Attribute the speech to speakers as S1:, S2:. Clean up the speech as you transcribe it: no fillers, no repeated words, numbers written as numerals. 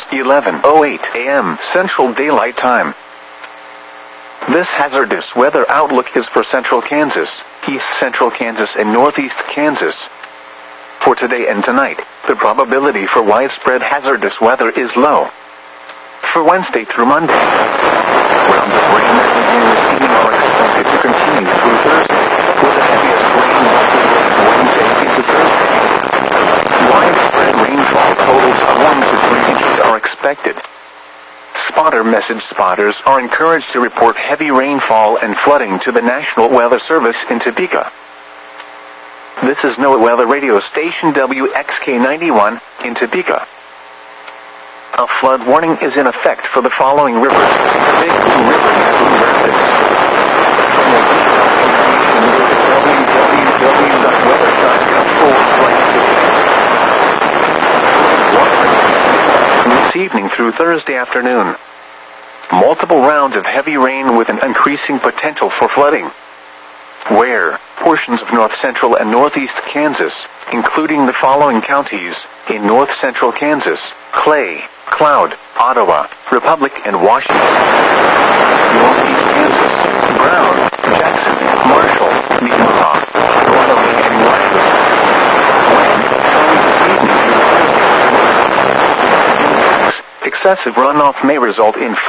S1: 11:08 a.m. Central Daylight Time. This hazardous weather outlook is for central Kansas, east central Kansas and northeast Kansas. For today and tonight, the probability for widespread hazardous weather is low. For Wednesday through Monday, rounds of rain and this evening are expected to continue through Thursday, with the heaviest rain likely late Wednesday into Thursday. Widespread rainfall totals of 1 to 3 inches are expected. Spotter message spotters are encouraged to report heavy rainfall and flooding to the National Weather Service in Topeka. This is NOAA Weather Radio Station WXK91 in Topeka. A flood warning is in effect for the following rivers: Big Blue River and Blue Rapids. For more detailed information, visit www.weather.gov/Topeka. From this evening through Thursday afternoon, multiple rounds of heavy rain with an increasing potential for flooding. Where portions of north central and northeast Kansas, including the following counties in north central Kansas: Clay, Cloud, Ottawa, Republic, and Washington. Northeast Kansas: Brown, Jackson, Marshall, Nemaha, Guadalupe, and Washington. Excessive runoff may result in